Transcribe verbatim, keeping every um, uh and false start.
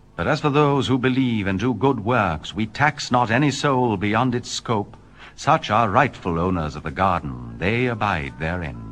But as for those who believe and do good works, we tax not any soul beyond its scope. Such are rightful owners of the garden, they abide therein.